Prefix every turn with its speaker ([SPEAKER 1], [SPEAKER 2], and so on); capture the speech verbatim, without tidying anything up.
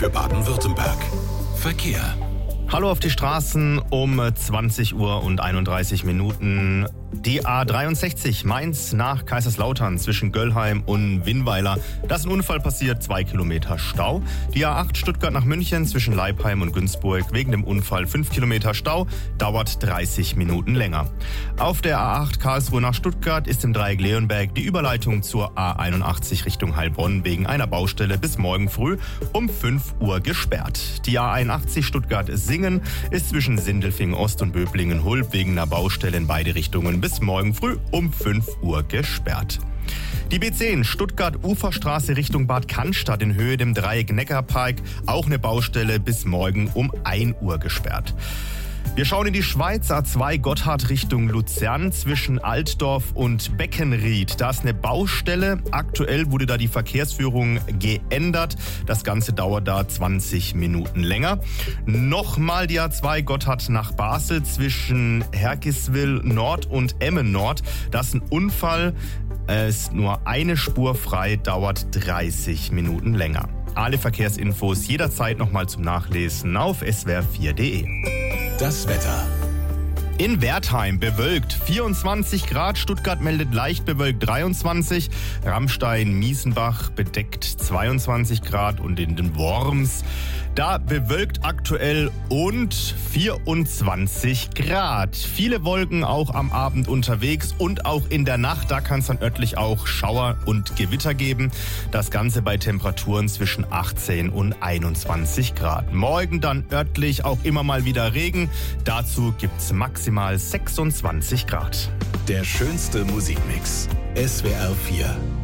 [SPEAKER 1] für Baden-Württemberg. Verkehr.
[SPEAKER 2] Hallo auf die Straßen um zwanzig Uhr und einunddreißig Minuten. Die A dreiundsechzig Mainz nach Kaiserslautern zwischen Göllheim und Winnweiler. Da ist ein Unfall passiert, zwei Kilometer Stau. Die A acht Stuttgart nach München zwischen Leipheim und Günzburg wegen dem Unfall fünf Kilometer Stau, dauert dreißig Minuten länger. Auf der A acht Karlsruhe nach Stuttgart ist im Dreieck Leonberg die Überleitung zur A einundachtzig Richtung Heilbronn wegen einer Baustelle bis morgen früh um fünf Uhr gesperrt. Die A einundachtzig Stuttgart-Singen ist zwischen Sindelfingen Ost und Böblingen-Hulb wegen einer Baustelle in beide Richtungen bis morgen früh um fünf Uhr gesperrt. Die B zehn Stuttgart-Uferstraße Richtung Bad Cannstatt in Höhe dem Dreieck Neckarpark, auch eine Baustelle bis morgen um ein Uhr gesperrt. Wir schauen in die Schweiz, A zwei Gotthard Richtung Luzern zwischen Altdorf und Beckenried. Da ist eine Baustelle. Aktuell wurde da die Verkehrsführung geändert. Das Ganze dauert da zwanzig Minuten länger. Nochmal die A zwei Gotthard nach Basel zwischen Herkiswil Nord und Emmen Nord. Das ist ein Unfall. Es ist nur eine Spur frei, dauert dreißig Minuten länger. Alle Verkehrsinfos jederzeit nochmal zum Nachlesen auf s w r vier punkt d e.
[SPEAKER 1] Das Wetter.
[SPEAKER 2] In Wertheim bewölkt vierundzwanzig Grad, Stuttgart meldet leicht bewölkt dreiundzwanzig, Ramstein-Miesenbach bedeckt zweiundzwanzig Grad und in den Worms, da bewölkt aktuell und vierundzwanzig Grad. Viele Wolken auch am Abend unterwegs und auch in der Nacht, da kann es dann örtlich auch Schauer und Gewitter geben. Das Ganze bei Temperaturen zwischen achtzehn und einundzwanzig Grad. Morgen dann örtlich auch immer mal wieder Regen, dazu gibt's maximal sechsundzwanzig Grad.
[SPEAKER 1] Der schönste Musikmix. S W R vier.